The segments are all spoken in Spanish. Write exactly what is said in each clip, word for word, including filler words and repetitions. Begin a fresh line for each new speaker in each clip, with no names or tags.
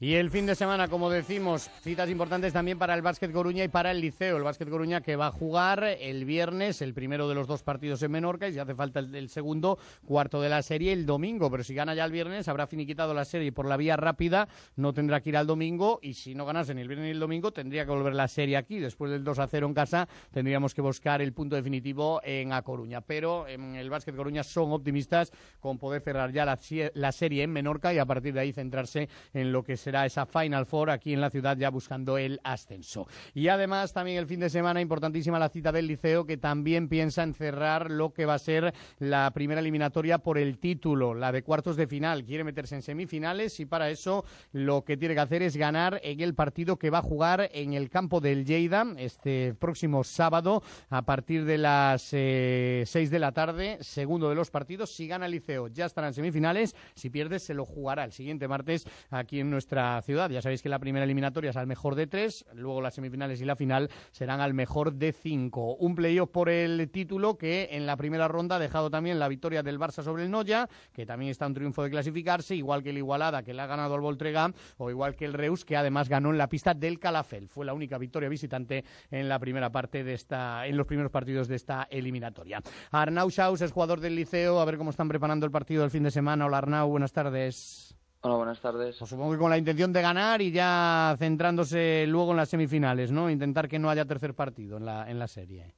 Y el fin de semana, como decimos, citas importantes también para el Básquet Coruña y para el Liceo. El Básquet Coruña que va a jugar el viernes, el primero de los dos partidos en Menorca, y si hace falta el, el segundo, cuarto de la serie, el domingo. Pero si gana ya el viernes, habrá finiquitado la serie por la vía rápida, no tendrá que ir al domingo, y si no ganase ni el viernes ni el domingo, tendría que volver la serie aquí. Después del dos a cero en casa, tendríamos que buscar el punto definitivo en A Coruña. Pero en el Básquet Coruña son optimistas con poder cerrar ya la, la serie en Menorca y a partir de ahí centrarse en lo que será esa Final Four aquí en la ciudad, ya buscando el ascenso. Y además también el fin de semana importantísima la cita del Liceo, que también piensa en cerrar lo que va a ser la primera eliminatoria por el título, la de cuartos de final. Quiere meterse en semifinales y para eso lo que tiene que hacer es ganar en el partido que va a jugar en el campo del Lleida este próximo sábado a partir de las eh, seis de la tarde, segundo de los partidos. Si gana el Liceo ya estará en semifinales, si pierde se lo jugará el siguiente martes aquí en nuestra ciudad. Ya sabéis que la primera eliminatoria es al mejor de tres, luego las semifinales y la final serán al mejor de cinco. Un playoff por el título que en la primera ronda ha dejado también la victoria del Barça sobre el Noya, que también está un triunfo de clasificarse, igual que el Igualada, que le ha ganado al Voltregà, o igual que el Reus, que además ganó en la pista del Calafell. Fue la única victoria visitante en la primera parte de esta, en los primeros partidos de esta eliminatoria. Arnau Xaus es jugador del Liceo, a ver cómo están preparando el partido del fin de semana. Hola Arnau, buenas tardes.
Hola, buenas tardes.
Pues supongo que con la intención de ganar y ya centrándose luego en las semifinales, ¿no? Intentar que no haya tercer partido en la, en la serie.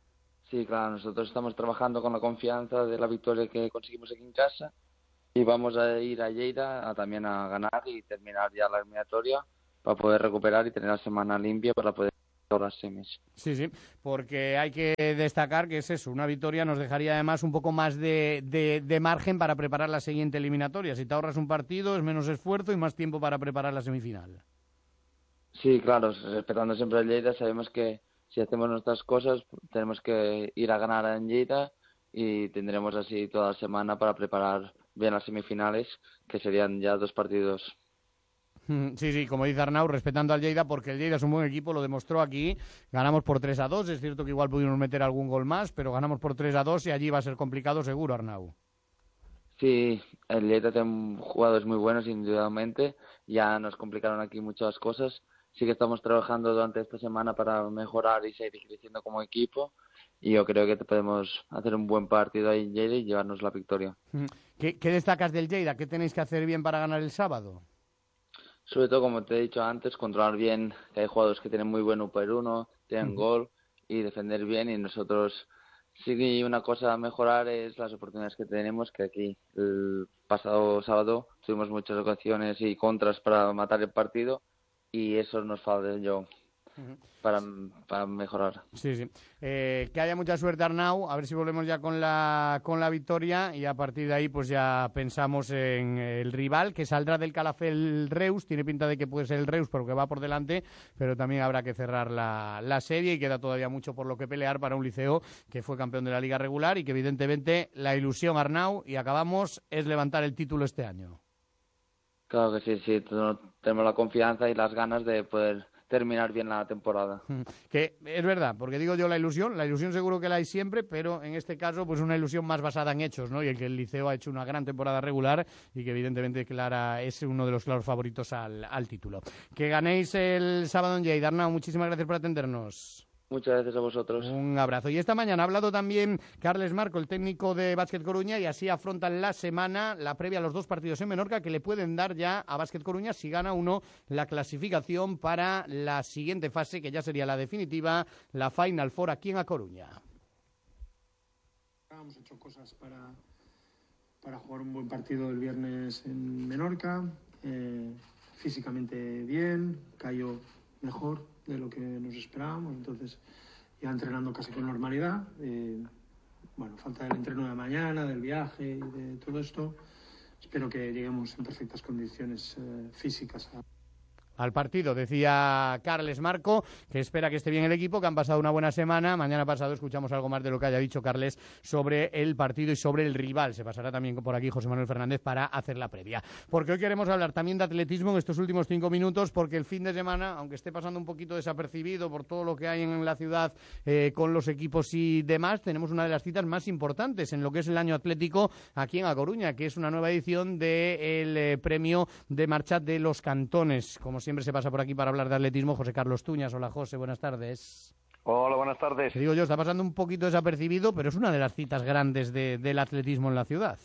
Sí, claro, nosotros estamos trabajando con la confianza de la victoria que conseguimos aquí en casa y vamos a ir a Lleida a, también a ganar y terminar ya la eliminatoria para poder recuperar y tener la semana limpia para poder todas las semis.
Sí, sí, porque hay que destacar que es eso, una victoria nos dejaría además un poco más de, de, de margen para preparar la siguiente eliminatoria. Si te ahorras un partido es menos esfuerzo y más tiempo para preparar la semifinal.
Sí, claro, respetando siempre el Lleida, sabemos que si hacemos nuestras cosas tenemos que ir a ganar en Lleida y tendremos así toda la semana para preparar bien las semifinales, que serían ya dos partidos.
Sí, sí, como dice Arnau, respetando al Lleida, porque el Lleida es un buen equipo, lo demostró aquí, ganamos por tres a dos, es cierto que igual pudimos meter algún gol más, pero ganamos por tres a dos y allí va a ser complicado seguro, Arnau.
Sí, el Lleida tiene jugadores muy buenos individualmente, ya nos complicaron aquí muchas cosas, sí que estamos trabajando durante esta semana para mejorar y seguir creciendo como equipo y yo creo que podemos hacer un buen partido ahí en Lleida y llevarnos la victoria.
¿Qué, qué destacas del Lleida? ¿Qué tenéis que hacer bien para ganar el sábado?
Sobre todo, como te he dicho antes, controlar bien, que hay jugadores que tienen muy buen uno por uno, tienen uh-huh. gol y defender bien, y nosotros sí, una cosa a mejorar es las oportunidades que tenemos, que aquí el pasado sábado tuvimos muchas ocasiones y contras para matar el partido y eso nos falló. Uh-huh. Para, para mejorar.
Sí, sí. Eh, que haya mucha suerte, Arnau, a ver si volvemos ya con la con la victoria y a partir de ahí pues ya pensamos en el rival que saldrá del Calafell Reus. Tiene pinta de que puede ser el Reus porque va por delante, pero también habrá que cerrar la, la serie y queda todavía mucho por lo que pelear para un Liceo que fue campeón de la Liga regular y que evidentemente la ilusión, Arnau, y acabamos, es levantar el título este año.
Claro que sí, sí, tenemos la confianza y las ganas de poder terminar bien la temporada.
Que es verdad, porque digo yo la ilusión, la ilusión seguro que la hay siempre, pero en este caso pues una ilusión más basada en hechos, ¿no? Y el que el Liceo ha hecho una gran temporada regular y que evidentemente Clara es uno de los claros favoritos al, al título. Que ganéis el sábado en Lleida. Arnau, muchísimas gracias por atendernos.
Muchas gracias a vosotros.
Un abrazo. Y esta mañana ha hablado también Carles Marco, el técnico de Básquet Coruña, y así afrontan la semana, la previa a los dos partidos en Menorca, que le pueden dar ya a Básquet Coruña, si gana uno, la clasificación para la siguiente fase, que ya sería la definitiva, la Final Four aquí en A Coruña.
Hemos hecho cosas para, para jugar un buen partido el viernes en Menorca, eh, físicamente bien, cayó mejor de lo que nos esperábamos, entonces ya entrenando casi con normalidad. Eh, bueno, falta el entreno de mañana, del viaje y de todo esto. Espero que lleguemos en perfectas condiciones eh, físicas a
al partido. Decía Carles Marco que espera que esté bien el equipo, que han pasado una buena semana. Mañana pasado escuchamos algo más de lo que haya dicho Carles sobre el partido y sobre el rival. Se pasará también por aquí José Manuel Fernández para hacer la previa. Porque hoy queremos hablar también de atletismo en estos últimos cinco minutos, porque el fin de semana, aunque esté pasando un poquito desapercibido por todo lo que hay en la ciudad eh, con los equipos y demás, tenemos una de las citas más importantes en lo que es el año atlético aquí en A Coruña, que es una nueva edición del eh, premio de marcha de los cantones. Como siempre se pasa por aquí para hablar de atletismo José Carlos Tuñas. Hola José, buenas tardes.
Hola, buenas tardes.
Te digo yo, está pasando un poquito desapercibido, pero es una de las citas grandes de, del atletismo en la ciudad.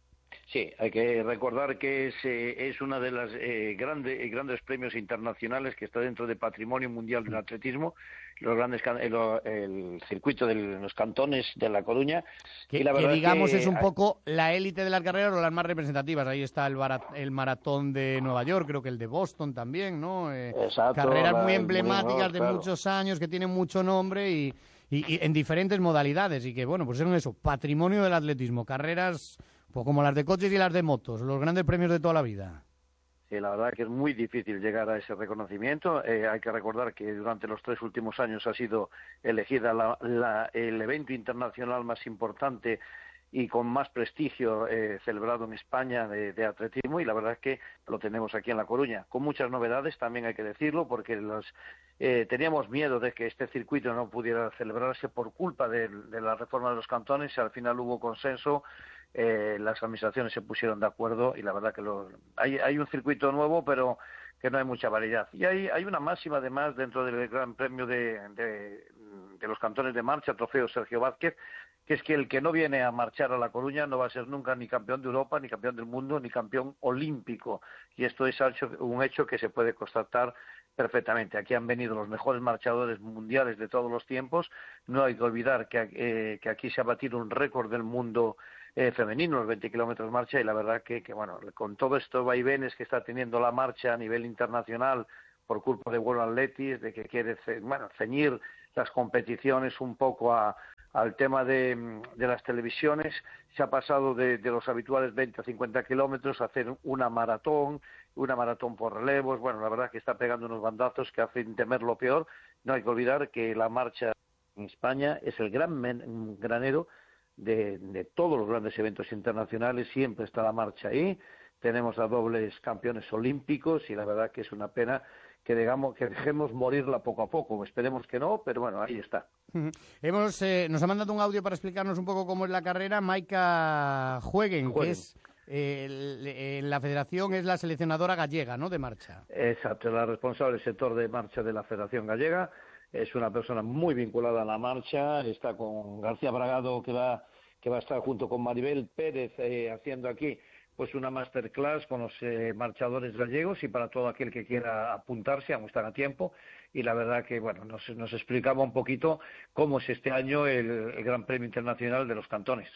Sí, hay que recordar que es, eh, es una de las eh, grande, eh, grandes premios internacionales que está dentro del Patrimonio Mundial del Atletismo, los grandes el, el circuito de los cantones de La Coruña.
Que,
y la
que digamos
que...
es un poco la élite de las carreras o las más representativas. Ahí está el, barat, el maratón de Nueva York, creo que el de Boston también, ¿no? Eh,
Exacto,
carreras
la,
muy emblemáticas de
claro.
muchos años que tienen mucho nombre y, y, y en diferentes modalidades. Y que, bueno, pues son eso, patrimonio del atletismo, carreras pues como las de coches y las de motos, los grandes premios de toda la vida.
Sí, la verdad que es muy difícil llegar a ese reconocimiento. Eh, hay que recordar que durante los tres últimos años ha sido elegida la, la, el evento internacional más importante y con más prestigio eh, celebrado en España de, de atletismo, y la verdad es que lo tenemos aquí en La Coruña, con muchas novedades, también hay que decirlo, porque los, eh, teníamos miedo de que este circuito no pudiera celebrarse por culpa de, de la reforma de los cantones, y al final hubo consenso. Eh, las administraciones se pusieron de acuerdo y la verdad que lo, hay, hay un circuito nuevo, pero que no hay mucha variedad. Y hay, hay una máxima además dentro del Gran Premio de, de, de los cantones de marcha, Trofeo Sergio Vázquez, que es que el que no viene a marchar a La Coruña no va a ser nunca ni campeón de Europa, ni campeón del mundo, ni campeón olímpico. Y esto es un hecho que se puede constatar perfectamente. Aquí han venido los mejores marchadores mundiales de todos los tiempos. No hay que olvidar que, eh, que aquí se ha batido un récord del mundo Eh, femenino, los veinte kilómetros marcha, y la verdad que, que, bueno, con todo estos vaivenes que está teniendo la marcha a nivel internacional por culpa de World Athletics, de que quiere bueno, ceñir las competiciones un poco a, al tema de, de las televisiones, se ha pasado de, de los habituales veinte a cincuenta kilómetros a hacer una maratón, una maratón por relevos. Bueno, la verdad que está pegando unos bandazos que hacen temer lo peor. No hay que olvidar que la marcha en España es el gran men, granero De, de todos los grandes eventos internacionales, siempre está la marcha ahí. Tenemos a dobles campeones olímpicos y la verdad que es una pena que digamos que dejemos morirla poco a poco. Esperemos que no, pero bueno, ahí está.
Hemos eh, nos ha mandado un audio para explicarnos un poco cómo es la carrera Maika Jueguen, Jueguen. que es eh, el, en la federación es la seleccionadora gallega, ¿no?, de marcha.
Exacto, la responsable del sector de marcha de la Federación Gallega. Es una persona muy vinculada a la marcha, está con García Bragado, que va que va a estar junto con Maribel Pérez eh, haciendo aquí pues una masterclass con los eh, marchadores gallegos, y para todo aquel que quiera apuntarse, aún están a tiempo, y la verdad que bueno nos, nos explicaba un poquito cómo es este año el, el Gran Premio Internacional de los Cantones.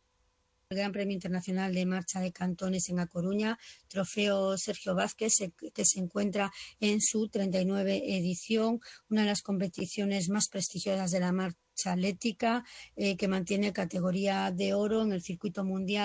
El Gran Premio Internacional de Marcha de Cantones en A Coruña, Trofeo Sergio Vázquez, que se encuentra en su treinta y nueve edición, una de las competiciones más prestigiosas de la marcha atlética, eh, que mantiene categoría de oro en el circuito mundial.